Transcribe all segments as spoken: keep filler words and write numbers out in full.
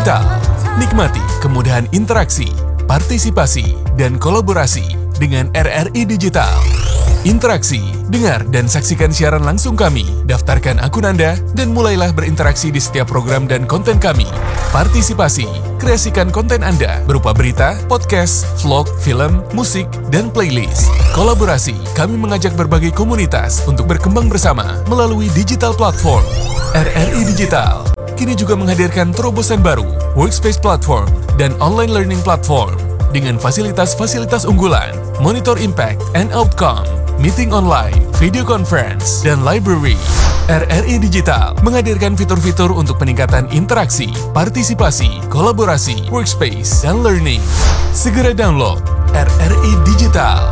Digital. Nikmati kemudahan interaksi, partisipasi, dan kolaborasi dengan R R I Digital. Interaksi, dengar dan saksikan siaran langsung kami, daftarkan akun Anda, dan mulailah berinteraksi di setiap program dan konten kami. Partisipasi, kreasikan konten Anda berupa berita, podcast, vlog, film, musik, dan playlist. Kolaborasi, kami mengajak berbagai komunitas untuk berkembang bersama melalui digital platform. R R I Digital kini juga menghadirkan terobosan baru, workspace platform, dan online learning platform dengan fasilitas-fasilitas unggulan, monitor impact and outcome, meeting online, video conference, dan library. R R I Digital menghadirkan fitur-fitur untuk peningkatan interaksi, partisipasi, kolaborasi, workspace, dan learning. Segera download R R I Digital.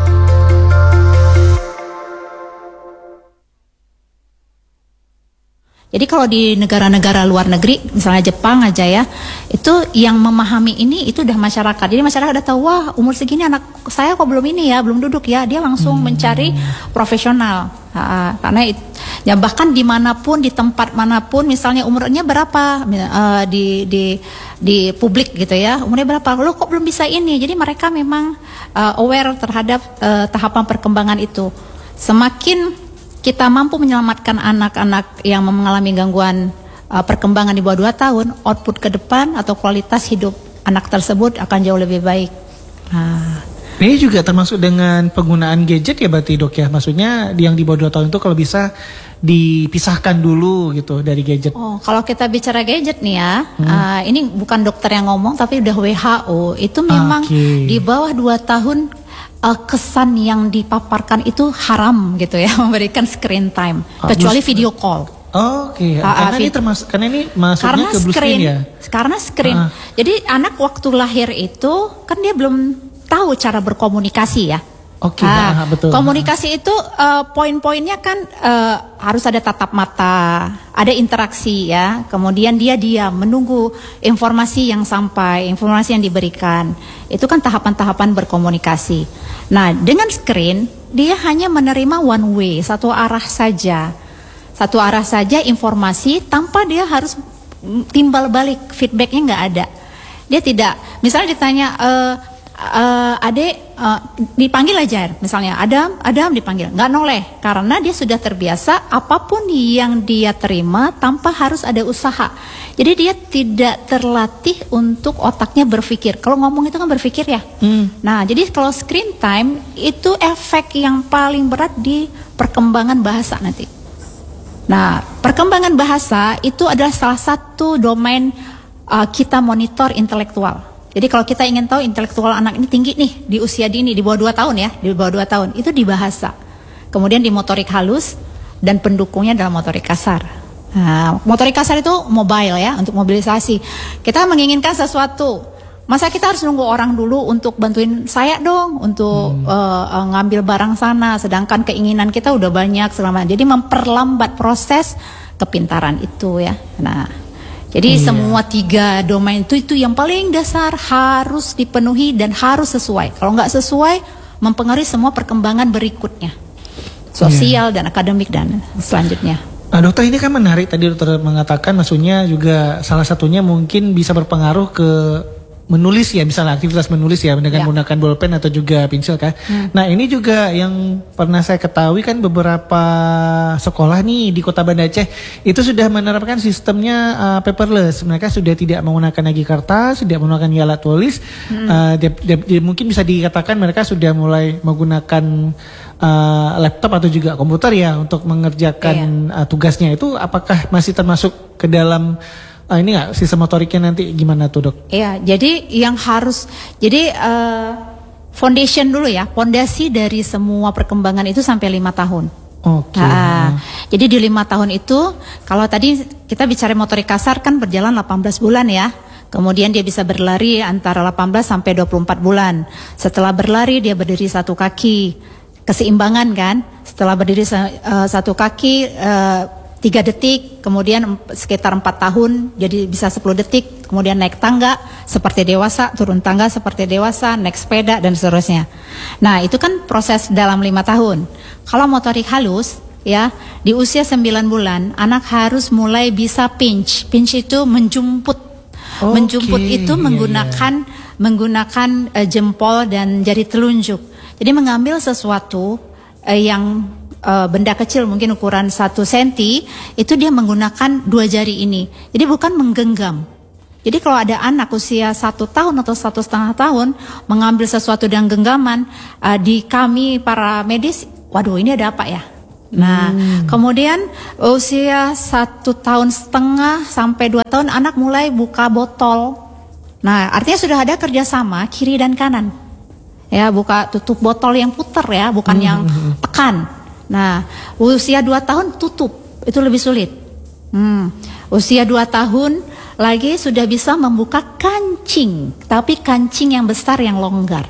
Jadi kalau di negara-negara luar negeri, misalnya Jepang aja ya, itu yang memahami ini itu udah masyarakat. Jadi masyarakat udah tahu, wah umur segini anak saya kok belum ini ya, belum duduk ya. Dia langsung hmm. mencari profesional. Nah, karena it, ya bahkan dimanapun, di tempat manapun, misalnya umurnya berapa uh, di di di publik gitu ya, umurnya berapa, lo kok belum bisa ini. Jadi mereka memang uh, aware terhadap uh, tahapan perkembangan itu. Semakin kita mampu menyelamatkan anak-anak yang mengalami gangguan uh, perkembangan di bawah dua tahun, output ke depan atau kualitas hidup anak tersebut akan jauh lebih baik. Nah. Ini juga termasuk dengan penggunaan gadget ya berarti dok ya? Maksudnya yang di bawah dua tahun itu kalau bisa dipisahkan dulu gitu dari gadget. Oh, kalau kita bicara gadget nih ya, hmm. uh, ini bukan dokter yang ngomong tapi udah W H O, itu memang okay. di bawah dua tahun Uh, kesan yang dipaparkan itu haram gitu ya, memberikan screen time, uh, kecuali video call. Oh, Oke, okay. uh, karena uh, ini termasuk, karena ini masuknya karena ke blue screen ya. Karena screen. Uh. Jadi anak waktu lahir itu kan dia belum tahu cara berkomunikasi ya. Oke, okay, nah, nah, betul. Komunikasi itu uh, poin-poinnya kan uh, harus ada tatap mata, ada interaksi ya. Kemudian dia diam menunggu informasi yang sampai, informasi yang diberikan. Itu kan tahapan-tahapan berkomunikasi. Nah, dengan screen dia hanya menerima one way, satu arah saja. Satu arah saja informasi tanpa dia harus timbal balik, feedbacknya nggak ada. Dia tidak, misalnya ditanya uh, Uh, adek uh, dipanggil aja, misalnya Adam, Adam dipanggil, nggak noleh karena dia sudah terbiasa apapun yang dia terima tanpa harus ada usaha. Jadi dia tidak terlatih untuk otaknya berpikir. Kalau ngomong itu kan berpikir ya. Hmm. Nah, jadi kalau screen time itu efek yang paling berat di perkembangan bahasa nanti. Nah, perkembangan bahasa itu adalah salah satu domain uh, kita monitor intelektual. Jadi kalau kita ingin tahu intelektual anak ini tinggi nih di usia dini, di bawah dua tahun ya, di bawah dua tahun, itu di bahasa. Kemudian di motorik halus dan pendukungnya dalam motorik kasar. Nah, motorik kasar itu mobile ya, untuk mobilisasi. Kita menginginkan sesuatu, masa kita harus nunggu orang dulu untuk bantuin saya dong, untuk hmm. uh, ngambil barang sana, sedangkan keinginan kita udah banyak selama. Jadi memperlambat proses kepintaran itu ya. Nah. Jadi iya. semua tiga domain itu itu yang paling dasar harus dipenuhi dan harus sesuai. Kalau nggak sesuai, mempengaruhi semua perkembangan berikutnya, sosial iya. dan akademik dan selanjutnya. Nah, dokter ini kan menarik tadi dokter mengatakan, maksudnya juga salah satunya mungkin bisa berpengaruh ke menulis ya, misalnya aktivitas menulis ya dengan ya. menggunakan bolpen atau juga pensil kan. Hmm. Nah ini juga yang pernah saya ketahui kan, beberapa sekolah nih di Kota Banda Aceh itu sudah menerapkan sistemnya uh, paperless. Mereka sudah tidak menggunakan lagi kertas, tidak menggunakan alat tulis. Hmm. Uh, dia, dia, dia, mungkin bisa dikatakan mereka sudah mulai menggunakan uh, laptop atau juga komputer ya untuk mengerjakan yeah. uh, tugasnya. Itu apakah masih termasuk ke dalam Ah, ini nggak sistem motoriknya nanti gimana tuh dok? Iya, jadi yang harus, jadi uh, foundation dulu ya, fondasi dari semua perkembangan itu sampai lima tahun. Oke. Okay. Nah, jadi di lima tahun itu, kalau tadi kita bicara motorik kasar kan berjalan delapan belas bulan ya. Kemudian dia bisa berlari antara delapan belas sampai dua puluh empat bulan. Setelah berlari dia berdiri satu kaki, keseimbangan kan. Setelah berdiri uh, satu kaki. Uh, tiga detik, kemudian sekitar empat tahun jadi bisa sepuluh detik, kemudian naik tangga seperti dewasa, turun tangga seperti dewasa, naik sepeda dan seterusnya. Nah itu kan proses dalam lima tahun. Kalau motorik halus ya, di usia sembilan bulan anak harus mulai bisa pinch. Pinch itu menjumput Okay, Menjemput itu iya, menggunakan iya. menggunakan uh, jempol dan jari telunjuk. Jadi mengambil sesuatu uh, yang uh, benda kecil mungkin ukuran satu senti, itu dia menggunakan dua jari ini. Jadi bukan menggenggam. Jadi kalau ada anak usia satu tahun atau satu setengah tahun mengambil sesuatu dengan genggaman, uh, di kami para medis, waduh ini ada apa ya? Nah, hmm. kemudian usia satu tahun setengah sampai dua tahun anak mulai buka botol. Nah, artinya sudah ada kerjasama kiri dan kanan. Ya, buka tutup botol yang puter ya, bukan hmm. yang tekan. Nah, usia dua tahun tutup, itu lebih sulit. Hmm. Usia dua tahun lagi sudah bisa membuka kancing, tapi kancing yang besar yang longgar.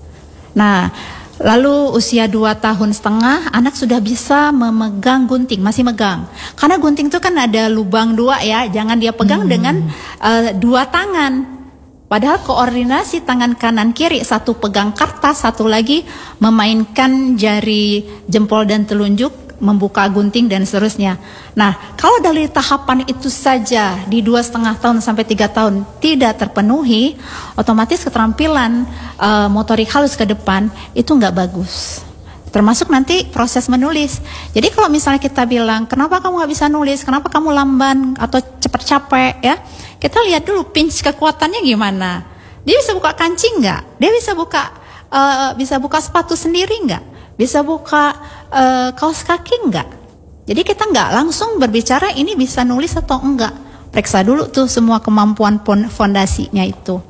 Nah, lalu usia dua tahun setengah anak sudah bisa memegang gunting, masih megang. Karena gunting itu kan ada lubang dua ya, jangan dia pegang hmm. dengan uh, dua tangan. Padahal koordinasi tangan kanan kiri, satu pegang kertas, satu lagi memainkan jari jempol dan telunjuk, membuka gunting dan seterusnya. Nah, kalau dari tahapan itu saja di dua setengah tahun sampai tiga tahun tidak terpenuhi, otomatis keterampilan uh, motorik halus ke depan itu nggak bagus. Termasuk nanti proses menulis. Jadi kalau misalnya kita bilang, kenapa kamu nggak bisa nulis? Kenapa kamu lamban atau cepat capek? Ya, kita lihat dulu pinch kekuatannya gimana. Dia bisa buka kancing nggak? Dia bisa buka uh, bisa buka sepatu sendiri nggak? Bisa buka uh, kaos kaki enggak? Jadi kita enggak langsung berbicara ini bisa nulis atau enggak. Periksa dulu tuh semua kemampuan fondasinya itu.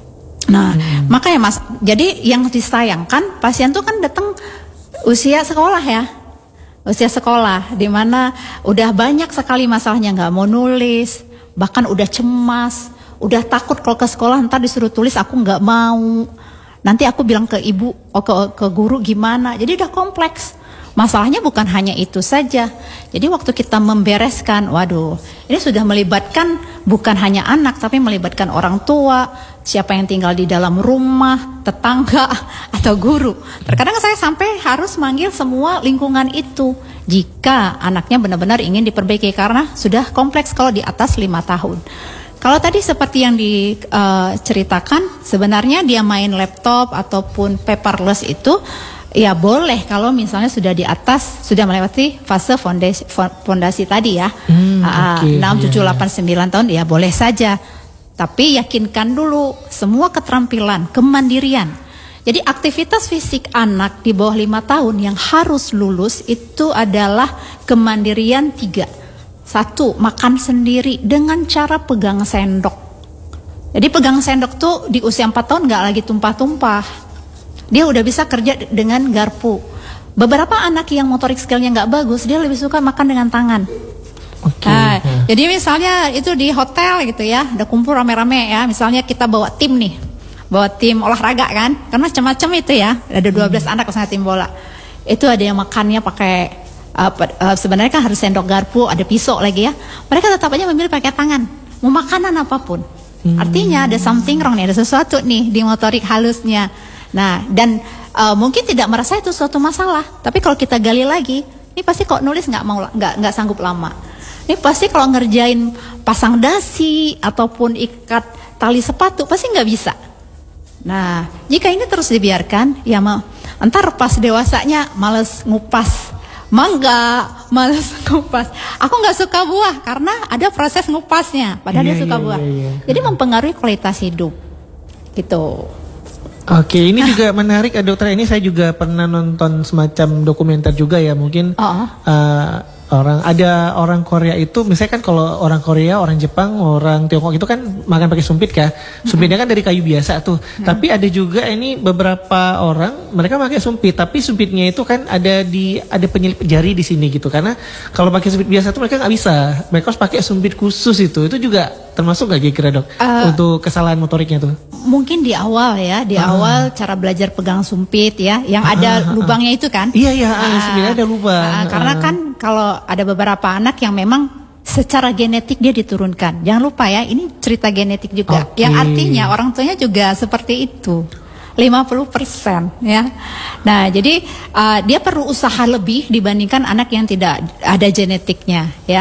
Nah, hmm. makanya Mas, jadi yang disayangkan pasien tuh kan datang usia sekolah ya. Usia sekolah di mana udah banyak sekali masalahnya, enggak mau nulis, bahkan udah cemas, udah takut kalau ke sekolah ntar disuruh tulis aku enggak mau. Nanti aku bilang ke ibu, oh ke, ke guru gimana. Jadi udah kompleks. Masalahnya bukan hanya itu saja. Jadi waktu kita membereskan, waduh, ini sudah melibatkan bukan hanya anak, tapi melibatkan orang tua, siapa yang tinggal di dalam rumah, tetangga, atau guru. Terkadang saya sampai harus manggil semua lingkungan itu jika anaknya benar-benar ingin diperbaiki karena sudah kompleks kalau di atas lima tahun. Kalau tadi seperti yang diceritakan, uh, sebenarnya dia main laptop ataupun paperless itu ya boleh kalau misalnya sudah di atas, sudah melewati fase fondasi, fondasi tadi ya, hmm, uh, okay, enam, tujuh, delapan, sembilan tahun ya boleh saja. Tapi yakinkan dulu semua keterampilan, kemandirian. Jadi aktivitas fisik anak di bawah lima tahun yang harus lulus itu adalah kemandirian tiga. Satu, makan sendiri dengan cara pegang sendok. Jadi pegang sendok tuh di usia empat tahun gak lagi tumpah-tumpah. Dia udah bisa kerja dengan garpu. Beberapa anak yang motorik skillnya gak bagus, dia lebih suka makan dengan tangan. Okay. Nah, hmm. Jadi misalnya itu di hotel gitu ya, udah kumpul rame-rame ya. Misalnya kita bawa tim nih, bawa tim olahraga kan. Karena macam-macam itu ya, ada dua belas hmm. anak misalnya tim bola. Itu ada yang makannya pakai Uh, uh, sebenarnya kan harus sendok garpu, ada pisau lagi ya. Mereka tetap aja memilih pakai tangan, mau makanan apapun. Hmm. Artinya ada something wrong nih, ada sesuatu nih di motorik halusnya. Nah, dan uh, mungkin tidak merasa itu suatu masalah. Tapi kalau kita gali lagi, ini pasti kok nulis nggak mau, nggak nggak sanggup lama. Ini pasti kalau ngerjain pasang dasi ataupun ikat tali sepatu pasti nggak bisa. Nah, jika ini terus dibiarkan, ya mau entar pas dewasanya males ngupas. Mangga, males ngupas. Aku nggak suka buah karena ada proses ngupasnya. Padahal yeah, dia suka yeah, buah. Yeah, yeah. Jadi mempengaruhi kualitas hidup, gitu. Oke, ini juga menarik, dokter. Ini saya juga pernah nonton semacam dokumenter juga ya, mungkin oh. uh, orang ada orang Korea itu, misalnya kan kalau orang Korea, orang Jepang, orang Tiongkok itu kan makan pakai sumpit kan, sumpitnya kan dari kayu biasa tuh. Hmm. Tapi ada juga ini beberapa orang mereka pakai sumpit, tapi sumpitnya itu kan ada di ada penyelip jari di sini gitu. Karena kalau pakai sumpit biasa tuh mereka nggak bisa, mereka harus pakai sumpit khusus itu. Itu juga termasuk nggak kira-kira dok uh, untuk kesalahan motoriknya tuh? Mungkin di awal ya, di ah. awal cara belajar pegang sumpit ya, yang ah, ada ah, lubangnya itu kan? Iya iya, ah, sebenarnya ada lubang. Uh, karena kan kalau ada beberapa anak yang memang secara genetik dia diturunkan. Jangan lupa ya, ini cerita genetik juga. Okay. Yang artinya orang tuanya juga seperti itu. lima puluh persen ya. Nah, jadi uh, dia perlu usaha lebih dibandingkan anak yang tidak ada genetiknya ya.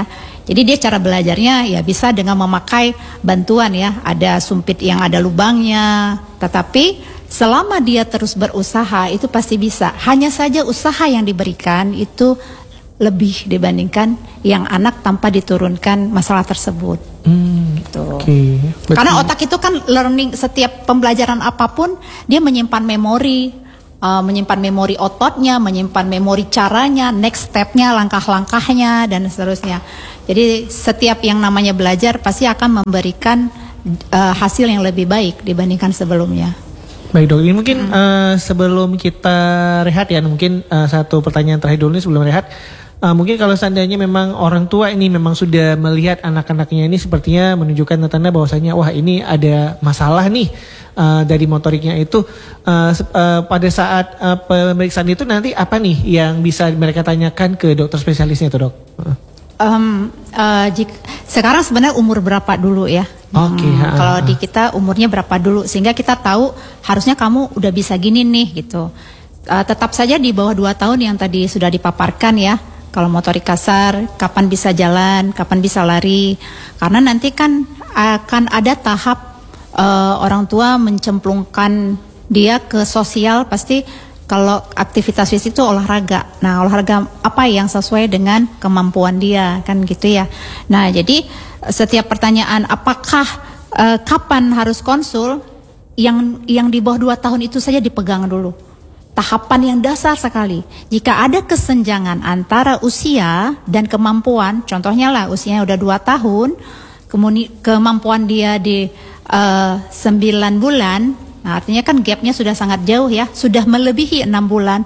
Jadi dia cara belajarnya ya bisa dengan memakai bantuan ya, ada sumpit yang ada lubangnya, tetapi selama dia terus berusaha itu pasti bisa. Hanya saja usaha yang diberikan itu lebih dibandingkan yang anak tanpa diturunkan masalah tersebut. Hmm, gitu. Okay. Karena otak itu kan learning, setiap pembelajaran apapun dia menyimpan memori, uh, menyimpan memori ototnya, menyimpan memori caranya, next stepnya, langkah-langkahnya dan seterusnya. Jadi setiap yang namanya belajar pasti akan memberikan uh, hasil yang lebih baik dibandingkan sebelumnya. Baik dok, ini mungkin hmm. uh, sebelum kita rehat ya, mungkin uh, satu pertanyaan terakhir dulu nih sebelum rehat. Uh, mungkin kalau seandainya memang orang tua ini memang sudah melihat anak-anaknya ini sepertinya menunjukkan tanda bahwasanya wah ini ada masalah nih uh, dari motoriknya itu, uh, uh, pada saat uh, pemeriksaan itu nanti apa nih yang bisa mereka tanyakan ke dokter spesialisnya itu dok? Uh. Um, uh, jika, sekarang sebenarnya umur berapa dulu ya? Oke. Okay, hmm, kalau di kita umurnya berapa dulu sehingga kita tahu harusnya kamu udah bisa gini nih gitu. Uh, tetap saja di bawah dua tahun yang tadi sudah dipaparkan ya. Kalau motorik kasar, kapan bisa jalan, kapan bisa lari. Karena nanti kan akan ada tahap uh, orang tua mencemplungkan dia ke sosial, pasti kalau aktivitas fisik itu olahraga. Nah, olahraga apa yang sesuai dengan kemampuan dia, kan gitu ya. Nah, jadi setiap pertanyaan apakah uh, kapan harus konsul, yang yang di bawah dua tahun itu saja dipegang dulu. Tahapan yang dasar sekali. Jika ada kesenjangan antara usia dan kemampuan, contohnya lah usianya udah dua tahun, kemudian kemampuan dia di uh, sembilan bulan, nah artinya kan gapnya sudah sangat jauh ya, sudah melebihi enam bulan,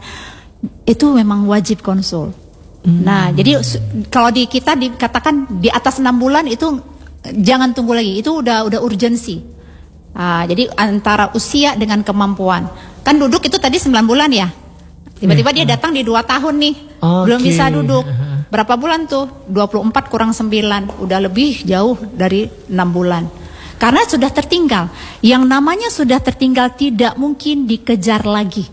itu memang wajib konsul. Hmm. Nah, jadi kalau di kita dikatakan di atas enam bulan itu jangan tunggu lagi, itu udah udah urgensi. Nah, jadi antara usia dengan kemampuan. Kan duduk itu tadi sembilan bulan ya. Tiba-tiba dia datang di dua tahun nih. Okay. Belum bisa duduk. Berapa bulan tuh? dua puluh empat kurang sembilan. Udah lebih jauh dari enam bulan. Karena sudah tertinggal. Yang namanya sudah tertinggal tidak mungkin dikejar lagi.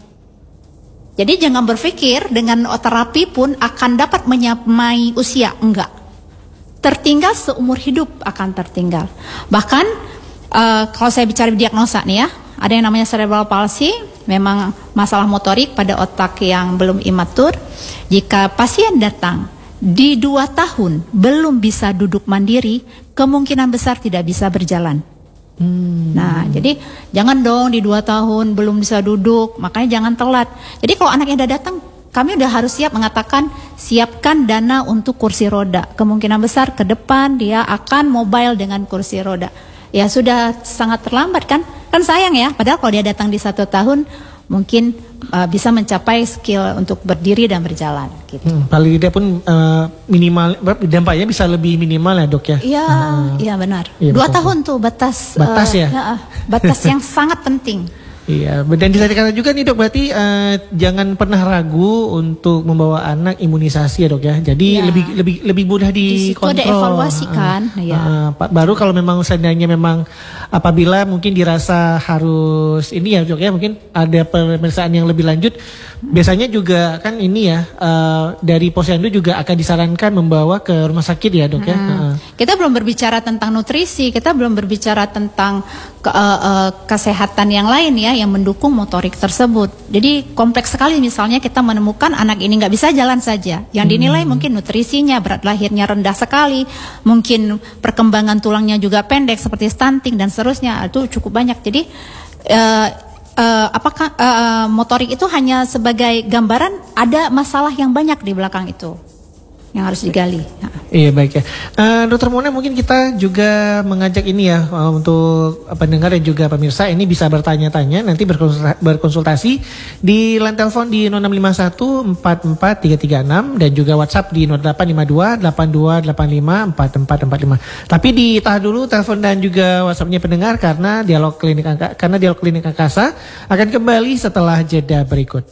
Jadi jangan berpikir dengan terapi pun akan dapat menyamai usia. Enggak. Tertinggal seumur hidup akan tertinggal. Bahkan uh, kalau saya bicara diagnosa nih ya. Ada yang namanya cerebral palsy, memang masalah motorik pada otak yang belum imatur. Jika pasien datang di dua tahun belum bisa duduk mandiri, kemungkinan besar tidak bisa berjalan. Hmm. Nah, jadi jangan dong di dua tahun belum bisa duduk, makanya jangan telat. Jadi kalau anaknya udah datang, kami udah harus siap mengatakan siapkan dana untuk kursi roda. Kemungkinan besar ke depan dia akan mobile dengan kursi roda. Ya sudah sangat terlambat kan? Kan sayang ya, padahal kalau dia datang di satu tahun mungkin uh, bisa mencapai skill untuk berdiri dan berjalan gitu. Hmm, paling tidak pun uh, minimal dampaknya bisa lebih minimal ya dok ya? Iya, uh, iya benar. Iya, Dua betul. tahun tuh batas. Batas uh, ya? uh, batas yang sangat penting. Iya, dan disampaikan juga nih dok, berarti uh, jangan pernah ragu untuk membawa anak imunisasi ya dok ya. Jadi ya. lebih lebih lebih mudah dikontrol. Di situ ada evaluasi kan. Uh, ya. uh, baru kalau memang seandainya memang apabila mungkin dirasa harus ini ya dok ya, mungkin ada pemeriksaan yang lebih lanjut. Biasanya juga kan ini ya uh, dari posyandu juga akan disarankan membawa ke rumah sakit ya dok ya. Hmm. Uh. Kita belum berbicara tentang nutrisi, kita belum berbicara tentang ke, uh, uh, kesehatan yang lain ya yang mendukung motorik tersebut. Jadi kompleks sekali, misalnya kita menemukan anak ini nggak bisa jalan saja, yang dinilai hmm. mungkin nutrisinya, berat lahirnya rendah sekali, mungkin perkembangan tulangnya juga pendek seperti stunting dan seterusnya, itu cukup banyak. Jadi uh, uh, apakah uh, motorik itu hanya sebagai gambaran, ada masalah yang banyak di belakang itu yang harus digali. Iya baik ya. Uh, Dokter Mona, mungkin kita juga mengajak ini ya uh, untuk pendengar dan juga pemirsa ini bisa bertanya-tanya, nanti berkonsultasi, berkonsultasi di line telepon di nol enam lima satu empat empat tiga tiga enam dan juga WhatsApp di nol delapan lima dua delapan dua delapan lima empat empat empat lima. Tapi ditahan dulu telepon dan juga WhatsAppnya pendengar karena dialog klinik angka, karena dialog klinik angkasa akan kembali setelah jeda berikut.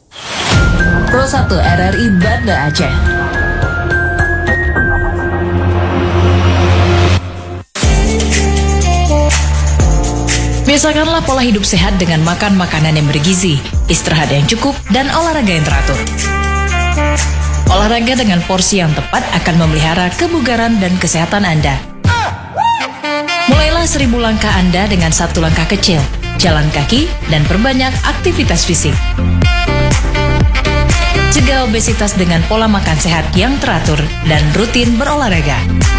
Pro satu R R I Banda Aceh. Biasakanlah pola hidup sehat dengan makan makanan yang bergizi, istirahat yang cukup, dan olahraga yang teratur. Olahraga dengan porsi yang tepat akan memelihara kebugaran dan kesehatan Anda. Mulailah seribu langkah Anda dengan satu langkah kecil, jalan kaki, dan perbanyak aktivitas fisik. Cegah obesitas dengan pola makan sehat yang teratur dan rutin berolahraga.